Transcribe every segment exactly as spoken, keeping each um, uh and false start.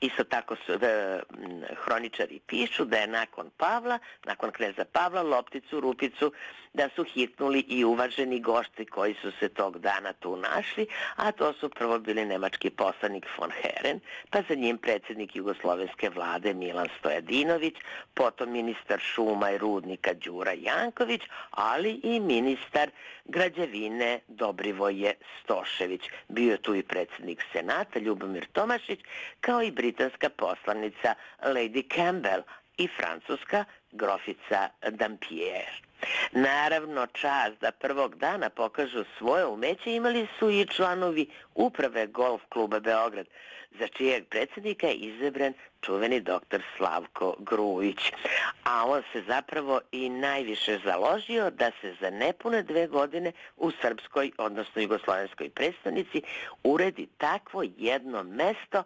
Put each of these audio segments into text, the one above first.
isto tako su, e, hroničari pišu da je nakon Pavla, nakon kneza Pavla, lopticu, rupicu, da su hitnuli i uvaženi gošti koji su se tog dana tu našli, a to su prvo bili nemački poslanik von Heren, pa za njim predsjednik jugoslovenske vlade Milan Stojadinović, potom ministar šuma i rudnika Đura Janković, ali i ministar građevine Dobrivoje Stošević. Bio je tu i predsjednik senata Ljubomir Tomašić, kao i britanska poslanica Lady Campbell i francuska grofica Dampierre. Naravno, čast da prvog dana pokažu svoje umeće imali su i članovi uprave Golf kluba Beograd, za čijeg predsjednika je izabran čuveni doktor Slavko Grujić. A on se zapravo i najviše založio da se za nepune dve godine u srpskoj, odnosno jugoslovenskoj predstavnici, uredi takvo jedno mesto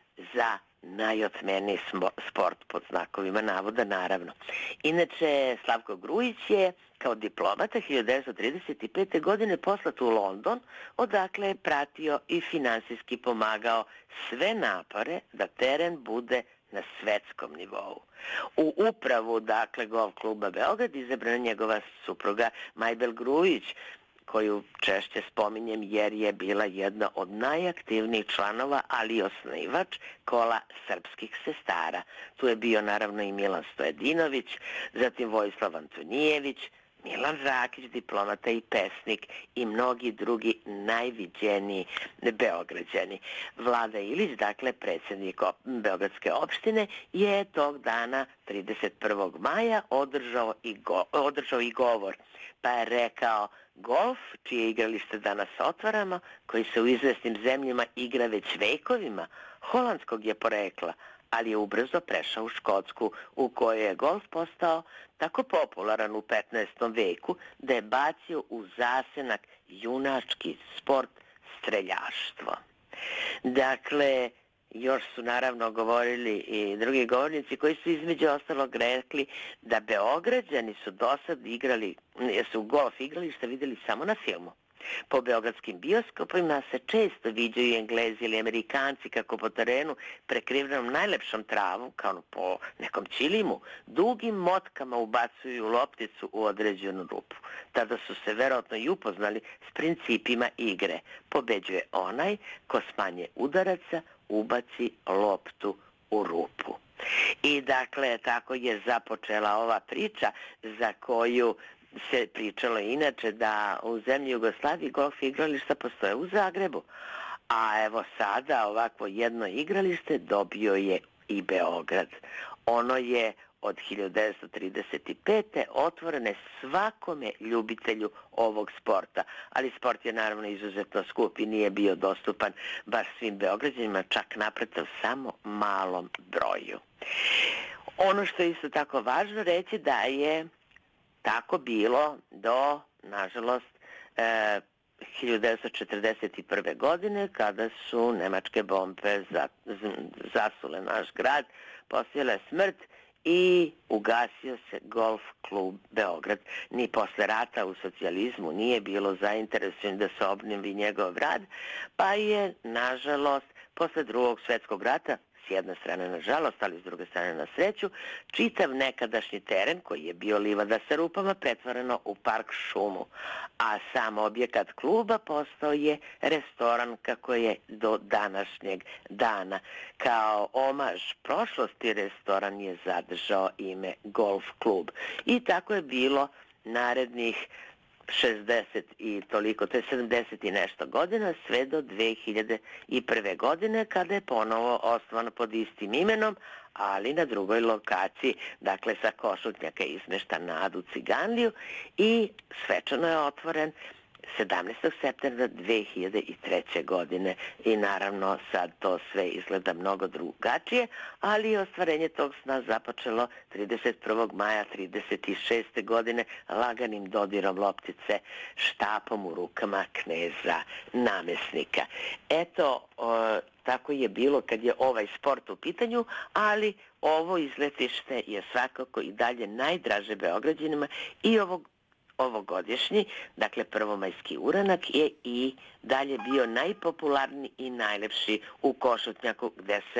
za najotmeniji sport, pod znakovima navoda, naravno. Inače, Slavko Grujić je kao diplomata hiljadu devetsto trideset pete. godine poslat u London, odakle je pratio i finansijski pomagao sve napore da teren bude na svetskom nivou. U upravu, dakle, Golf kluba Beograd izabrana njegova supruga Majbel Grujić, koju češće spominjem jer je bila jedna od najaktivnijih članova, ali i osnivač kola srpskih sestara. Tu je bio naravno i Milan Stojadinović, zatim Vojislav Antonijević, Milan Rakić, diplomata i pesnik, i mnogi drugi najviđeniji Beograđani. Vlada Ilić, dakle predsjednik Beogradske opštine, je tog dana trideset prvog maja održao i, go, održao i govor, pa je rekao: golf, čije igralište danas otvaramo, koji se u izvesnim zemljama igra već vekovima, holandskog je porekla, ali je ubrzo prešao u Škotsku, u kojoj je golf postao tako popularan u petnaestom veku da je bacio u zasenak junački sport streljaštvo. Dakle, još su naravno govorili i drugi govornici koji su između ostalog rekli da Beograđani su do sad igrali, su golf igrališta vidjeli samo na filmu. Po beogradskim bioskopima se često viđaju Englezi ili Amerikanci kako po terenu prekrivenom najlepšom travu, kao po nekom čilimu, dugim motkama ubacuju lopticu u određenu rupu. Tada su se verovatno i upoznali s principima igre. Pobeđuje onaj ko s manje udaraca ubaci loptu u rupu. I dakle, tako je započela ova priča za koju se pričalo inače da u zemlji Jugoslaviji golf igrališta postoje u Zagrebu. A evo sada ovakvo jedno igralište dobio je i Beograd. Ono je od hiljadu devetsto trideset pete. otvorene svakome ljubitelju ovog sporta. Ali sport je naravno izuzetno skup i nije bio dostupan baš svim Beograđanima, čak naprotiv samo malom broju. Ono što je isto tako važno reći da je tako bilo do, nažalost, e, hiljadu devetsto četrdeset prve. godine, kada su nemačke bombe zasule naš grad, posijale smrt i ugasio se Golf klub Beograd. Ni posle rata u socijalizmu nije bilo zainteresovan da se obnovi njegov rad, pa je, nažalost, posle drugog svjetskog rata, s jedne strane nažalost, ali s druge strane na sreću, čitav nekadašnji teren koji je bio livada sa rupama pretvoreno u park šumu, a sam objekat kluba postao je restoran kako je do današnjeg dana. Kao omaž prošlosti restoran je zadržao ime Golf klub. I tako je bilo narednih šezdeset i toliko, to je sedamdeset i nešto godina, sve do dve hiljade prve. godine, kada je ponovo osnovan pod istim imenom, ali na drugoj lokaciji, dakle sa Košutnjaka izmešta na Adu Ciganliju, i svečano je otvoren sedamnaestog septembra dve hiljade treće. godine. I naravno sad to sve izgleda mnogo drugačije, ali ostvarenje tog sna započelo trideset prvog maja trideset šeste. godine laganim dodirom loptice štapom u rukama kneza namjesnika. Eto, o, tako je bilo kad je ovaj sport u pitanju, ali ovo izletište je svakako i dalje najdraže Beograđanima i ovog ovogodišnji, dakle prvomajski uranak, je i dalje bio najpopularniji i najlepši u Košutnjaku, gde se